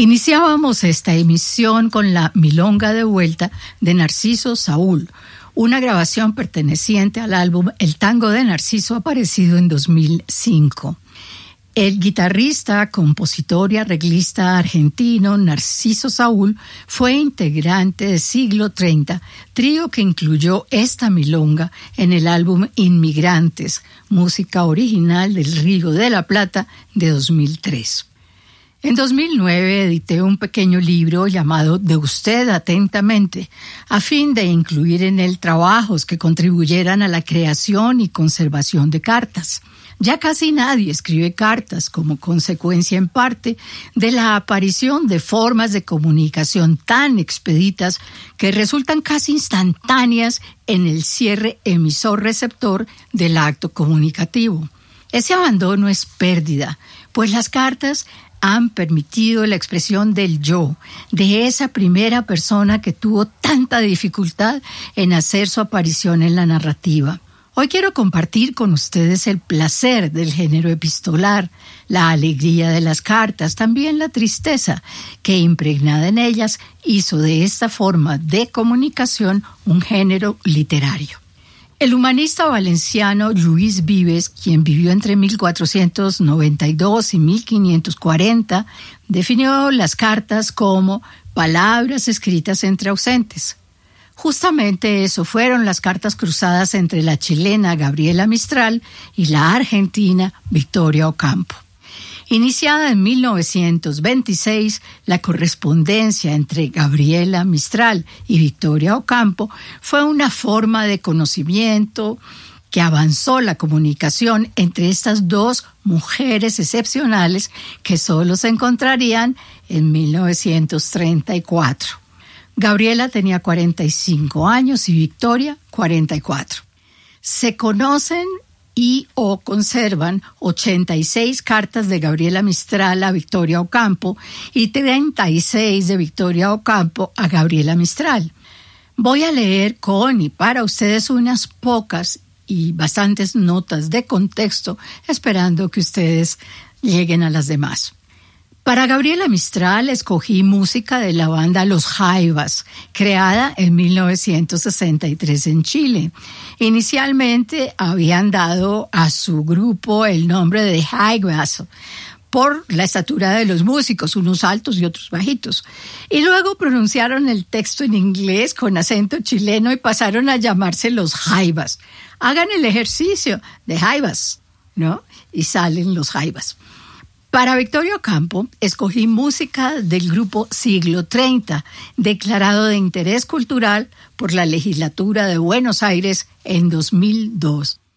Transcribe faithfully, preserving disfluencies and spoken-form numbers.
Iniciábamos esta emisión con la Milonga de Vuelta de Narciso Saúl, una grabación perteneciente al álbum El Tango de Narciso, aparecido en dos mil cinco. El guitarrista, compositor y arreglista argentino Narciso Saúl fue integrante de Siglo treinta, trío que incluyó esta milonga en el álbum Inmigrantes, música original del Río de la Plata de dos mil tres. En dos mil nueve edité un pequeño libro llamado De usted atentamente, a fin de incluir en él trabajos que contribuyeran a la creación y conservación de cartas. Ya casi nadie escribe cartas como consecuencia en parte de la aparición de formas de comunicación tan expeditas que resultan casi instantáneas en el cierre emisor-receptor del acto comunicativo. Ese abandono es pérdida, pues las cartas han permitido la expresión del yo, de esa primera persona que tuvo tanta dificultad en hacer su aparición en la narrativa. Hoy quiero compartir con ustedes el placer del género epistolar, la alegría de las cartas, también la tristeza, que impregnada en ellas hizo de esta forma de comunicación un género literario. El humanista valenciano Lluís Vives, quien vivió entre mil cuatrocientos noventa y dos y mil quinientos cuarenta, definió las cartas como palabras escritas entre ausentes. Justamente eso fueron las cartas cruzadas entre la chilena Gabriela Mistral y la argentina Victoria Ocampo. Iniciada en mil novecientos veintiséis, la correspondencia entre Gabriela Mistral y Victoria Ocampo fue una forma de conocimiento que avanzó la comunicación entre estas dos mujeres excepcionales que solo se encontrarían en mil novecientos treinta y cuatro. Gabriela tenía cuarenta y cinco años y Victoria cuarenta y cuatro. Se conocen y o conservan ochenta y seis cartas de Gabriela Mistral a Victoria Ocampo y treinta y seis de Victoria Ocampo a Gabriela Mistral. Voy a leer con y para ustedes unas pocas y bastantes notas de contexto, esperando que ustedes lleguen a las demás. Para Gabriela Mistral escogí música de la banda Los Jaivas, creada en mil novecientos sesenta y tres en Chile. Inicialmente habían dado a su grupo el nombre de Jaivas por la estatura de los músicos, unos altos y otros bajitos. Y luego pronunciaron el texto en inglés con acento chileno y pasaron a llamarse Los Jaivas. Hagan el ejercicio de Jaivas, ¿no? Y salen Los Jaivas. Para Victoria Ocampo, escogí música del grupo Siglo treinta, declarado de interés cultural por la Legislatura de Buenos Aires en dos mil dos.